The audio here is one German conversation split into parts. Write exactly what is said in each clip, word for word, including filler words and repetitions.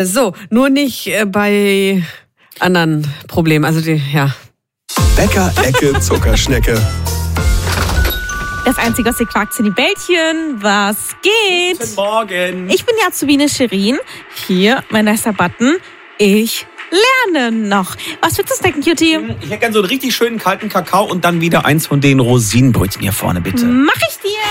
So, nur nicht äh, bei anderen Problemen. Also die, ja. Bäcker, Ecke, Zuckerschnecke. Das Einzige, was ihr quakt, sind die Bällchen. Was geht? Guten Morgen. Ich bin die Azubine Shirin. Hier, mein nächster Button. Ich lerne noch. Was willst du snacken, Cutie? Ich hätte gerne so einen richtig schönen kalten Kakao und dann wieder eins von den Rosinenbrötchen hier vorne, bitte. Mach ich dir.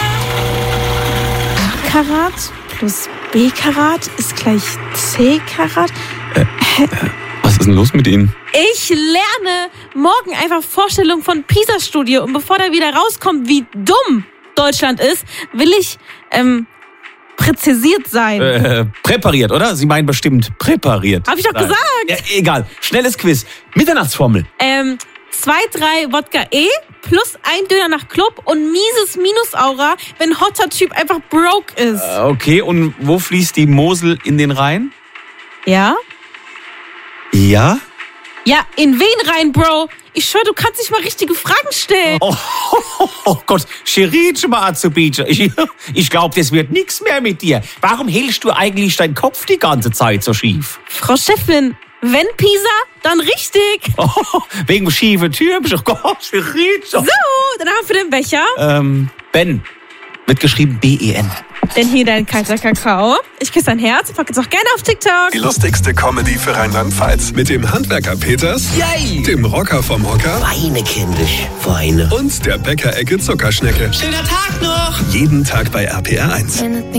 A Karat plus B Karat ist gleich C Karat. Äh, äh, was ist denn los mit Ihnen? Ich lerne morgen einfach Vorstellung von PISA-Studie. Und bevor da wieder rauskommt, wie dumm Deutschland ist, will ich ähm, präzisiert sein. Äh, präpariert, oder? Sie meinen bestimmt präpariert. Hab ich doch Nein. gesagt. Ja, egal. Schnelles Quiz. Mitternachtsformel. Ähm, zwei, drei Wodka E plus ein Döner nach Club und mieses Minusaura, wenn hotter Typ einfach broke ist. Äh, okay, und wo fließt die Mosel in den Rhein? Ja? Ja? Ja, in wen rein, Bro? Ich schwör, du kannst nicht mal richtige Fragen stellen. Oh, oh, oh, oh Gott, Shirin mal Azubine. Ich, ich glaube, das wird nichts mehr mit dir. Warum hältst du eigentlich deinen Kopf die ganze Zeit so schief? Frau Chefin, wenn Pisa, dann richtig. Oh, wegen dem schiefen Türmchen. Oh Gott, Shirin. So, dann haben wir den Becher. Ähm, Ben. Wird geschrieben B E N. Denn hier dein kalter Kakao. Ich küsse dein Herz. Folgt uns auch gerne auf TikTok. Die lustigste Comedy für Rheinland-Pfalz. Mit dem Handwerker Peters, Yay! dem Rocker vom Hocker Weine, kindisch, Weine. und der Bäcker-Ecke Zuckerschnecke. Schöner Tag noch! Jeden Tag bei R P R eins.